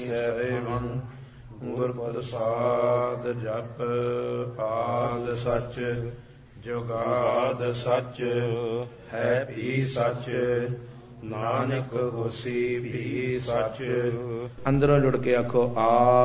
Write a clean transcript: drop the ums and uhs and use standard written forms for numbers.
ਸੇਵੰ ਗੁਰ ਪ੍ਰਸਾਦ ਜਪ ਆਦ ਸਚ ਜੁਗਾਦ ਸਚ ਹੈ ਵੀ ਸਚ ਨਾਨਕ ਹੋਸੀ ਵੀ ਸਚ। ਅੰਦਰੋਂ ਜੁੜ ਕੇ ਆਖੋ ਆ